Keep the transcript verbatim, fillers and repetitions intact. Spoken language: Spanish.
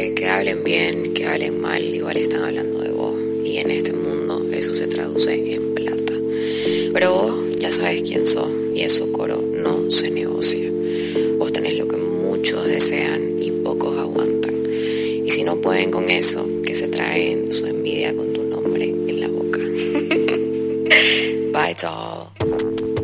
que, que hablen bien, que hablen mal, igual están hablando de vos. Y en este mundo eso se traduce en plata. Pero vos ya sabes quién sos y eso, coro, no se negocia. Vos tenés lo que muchos desean y pocos aguantan. Y si no pueden con eso, que se traen su envidia con tu nombre en la boca. Bye, doll.